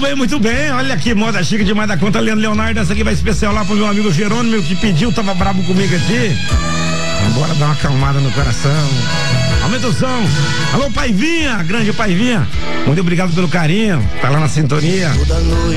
muito bem. Olha que moda chique demais da conta, Leonardo. Essa aqui vai especial lá pro meu amigo Jerônimo, que pediu, tava bravo comigo aqui. Bora dar uma acalmada no coração. Aumenta o som. Alô, Paivinha, grande Paivinha. Muito obrigado pelo carinho. Tá lá na sintonia.